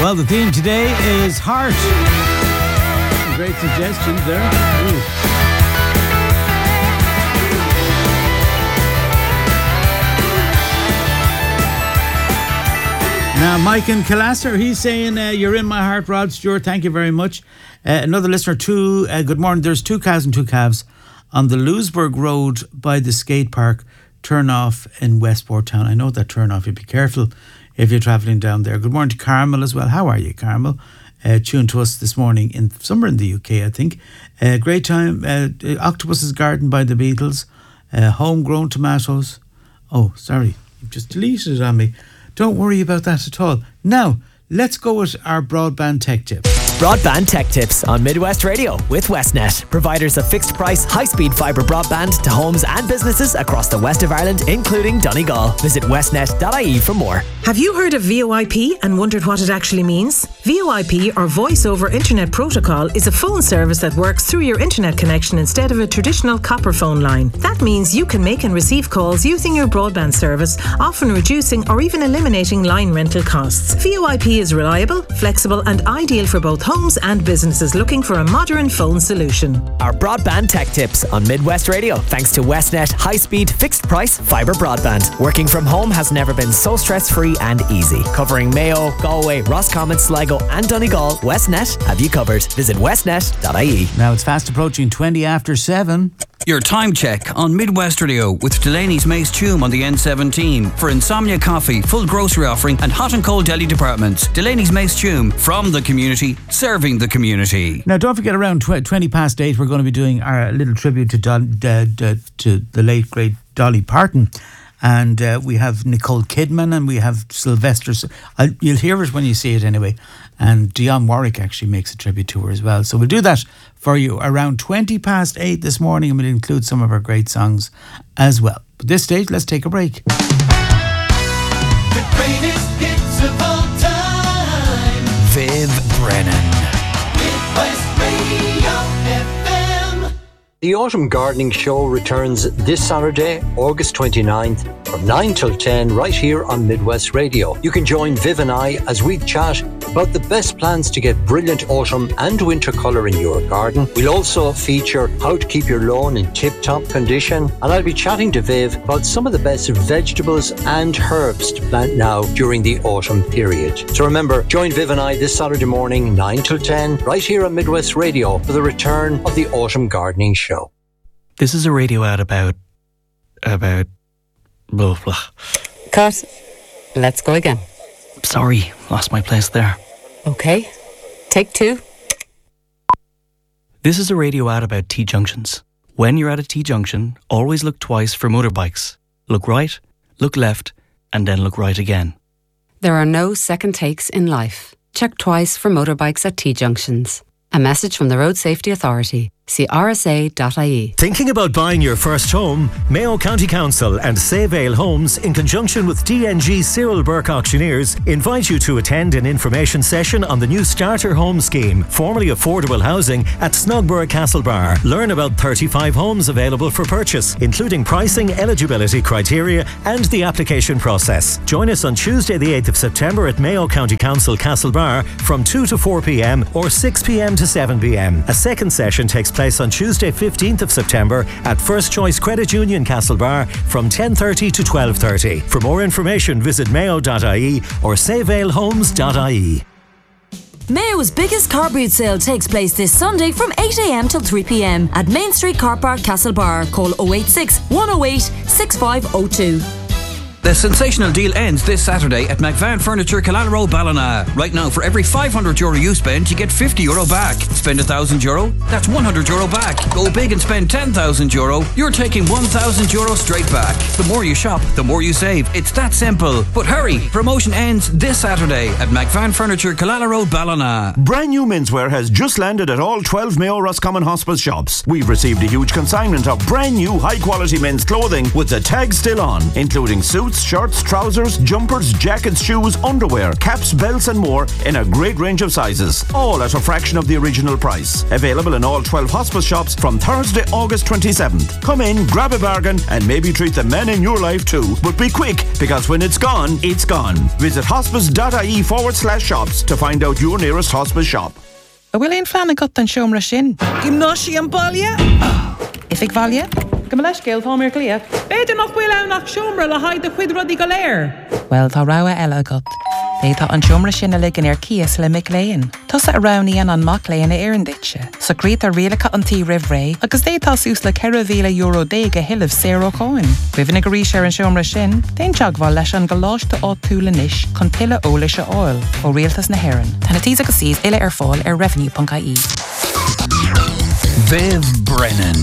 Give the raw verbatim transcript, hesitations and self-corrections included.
Well, the theme today is heart. Great suggestions there. Ooh. Now, Mike in Killasser, he's saying, uh, you're in my heart, Rod Stewart. Thank you very much. Uh, another listener, too. Uh, good morning. There's two cows and two calves on the Lewisburg Road by the skate park. Turn off in Westport Town. I know that turn off. You be careful if you're travelling down there. Good morning to Carmel as well. How are you, Carmel? Uh, tuned to us this morning in somewhere in the U K, I think. Uh, great time. Uh, Octopus's Garden by the Beatles. Uh, homegrown tomatoes. Oh, sorry. You've just deleted it on me. Don't worry about that at all. Now, let's go with our broadband tech tips. Broadband Tech Tips on Midwest Radio with Westnet, providers of fixed price, high-speed fibre broadband to homes and businesses across the west of Ireland, including Donegal. Visit westnet dot I E for more. Have you heard of V O I P and wondered what it actually means? V O I P, or Voice over Internet Protocol, is a phone service that works through your internet connection instead of a traditional copper phone line. That means you can make and receive calls using your broadband service, often reducing or even eliminating line rental costs. V O I P is reliable, flexible and ideal for both homes and businesses looking for a modern phone solution. Our Broadband Tech Tips on Midwest Radio, thanks to Westnet high-speed, fixed-price fibre broadband. Working from home has never been so stress-free and easy. Covering Mayo, Galway, Roscommon, Sligo and Donegal, Westnet have you covered. Visit westnet dot I E. Now it's fast approaching twenty after seven. Your time check on Midwest Radio with Delaney's Mace Tomb on the N seventeen. For insomnia coffee, full grocery offering and hot and cold deli departments. Delaney's Mace Tomb, from the community, serving the community. Now don't forget, around tw- twenty past eight we're going to be doing our little tribute to, Don, uh, uh, to the late great Dolly Parton. And uh, we have Nicole Kidman and we have Sylvester. Uh, you'll hear it when you see it anyway. And Dionne Warwick actually makes a tribute to her as well. So we'll do that for you around twenty past eight this morning, and we'll include some of our great songs as well. But at this stage, let's take a break. The greatest hits of all time. Viv Brennan. Midwest Radio F M. The Autumn Gardening Show returns this Saturday, August twenty-ninth, from nine till ten, right here on Midwest Radio. You can join Viv and I as we chat about the best plans to get brilliant autumn and winter colour in your garden. We'll also feature how to keep your lawn in tip-top condition, and I'll be chatting to Viv about some of the best vegetables and herbs to plant now during the autumn period. So remember, join Viv and I this Saturday morning, nine till ten, right here on Midwest Radio for the return of the Autumn Gardening Show. This is a radio ad about... about... blah, blah. Cut. Let's go again. Sorry, lost my place there. Okay. Take two. This is a radio ad about T-junctions. When you're at a T-junction, always look twice for motorbikes. Look right, look left, and then look right again. There are no second takes in life. Check twice for motorbikes at T-junctions. A message from the Road Safety Authority. See R S A dot I E. Thinking about buying your first home? Mayo County Council and Save Ale Homes, in conjunction with D N G Cyril Burke Auctioneers, invite you to attend an information session on the new Starter Home Scheme, formerly affordable housing, at Snogborough Castlebar. Learn about thirty-five homes available for purchase, including pricing, eligibility criteria and the application process. Join us on Tuesday the eighth of September at Mayo County Council Castlebar from two to four p.m. or six p.m. to seven p.m. A second session takes place on Tuesday fifteenth of September at First Choice Credit Union Castlebar from ten thirty to twelve thirty. For more information, visit mayo dot I E or save ale homes dot I E. Mayo's biggest car boot sale takes place this Sunday from eight a.m. till three p.m. at Main Street Car Park, Castlebar. Call oh eight six, one oh eight, six five oh two. The sensational deal ends this Saturday at McVan Furniture, Killala, Ballina. Right now, for every five hundred euro you spend, you get fifty euro back. Spend one thousand euro, that's one hundred euro back. Go big and spend ten thousand euro, you're taking one thousand euro straight back. The more you shop, the more you save. It's that simple. But hurry, promotion ends this Saturday at McVan Furniture, Killala, Ballina. Brand new menswear has just landed at all twelve Mayo Roscommon Hospice shops. We've received a huge consignment of brand new high quality men's clothing with the tag still on, including suits, T-shirts, shirts, trousers, jumpers, jackets, shoes, underwear, caps, belts and more in a great range of sizes. All at a fraction of the original price. Available in all twelve hospice shops from Thursday, August twenty-seventh. Come in, grab a bargain and maybe treat the men in your life too. But be quick, because when it's gone, it's gone. Visit hospice.ie forward slash shops to find out your nearest hospice shop. A bhfuil éon fleanna got an seomra sin. Gymnáisi an baile? If ag bhaile? Go leis céil tá mé cliaach. Beidir nach bhfuil anach seomra le haid a chuid rudí go léir. Well, tá rogha eile agat. Détá an seomra sin a ligan ar cias le mic léin. Tusa a raníon an mac léin a éan ditse. So grít a rialacha an tí rih ré, agus détá sús le ceithre mhíle euro déige hilah zéro cáin. Rihanna go rís ar an seomra sin, déon teagháil leis an goláiste á túla níis chun pile ólis a áil ó rialtas na hÉireann. Tána tí agus síos ile ar fáil ar revenue dot I E. Viv Brennan.